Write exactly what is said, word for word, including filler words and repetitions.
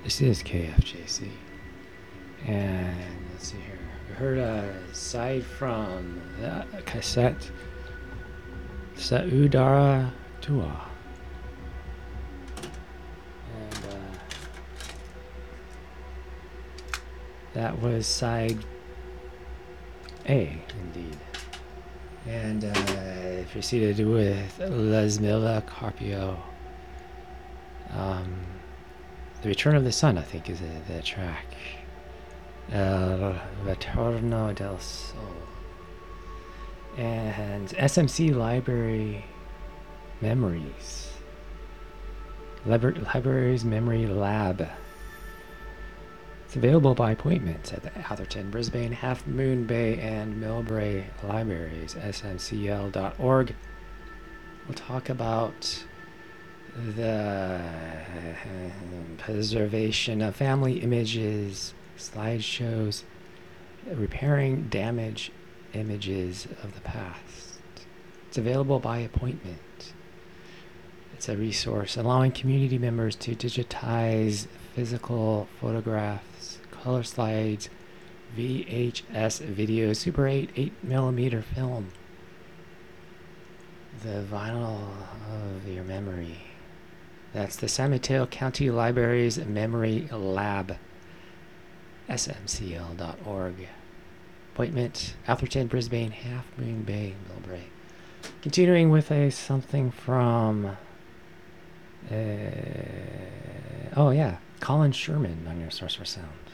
This is K F J C. And let's see here. We heard a side from the cassette Saudara Tua. And uh, that was side A, indeed. And uh, it proceeded with Lesmilla Carpio. Um, the Return of the Sun, I think, is the, the track. Uh, Retorno del Sol. And S M C Library Memories. Libra- Libraries Memory Lab. It's available by appointment at the Atherton, Brisbane, Half Moon Bay, and Millbrae Libraries, S M C L dot org. We'll talk about the preservation of family images, slideshows, repairing damaged images of the past. It's available by appointment. It's a resource allowing community members to digitize physical photographs, color slides, V H S video, Super eight, eight millimeter film, the vinyl of your memory. That's the San Mateo County Library's Memory Lab, S M C L dot org. Appointment, Atherton, Brisbane, Half Moon Bay, Millbrae. Continuing with a something from, uh, oh yeah, Colin Sherman on your Source for Sound.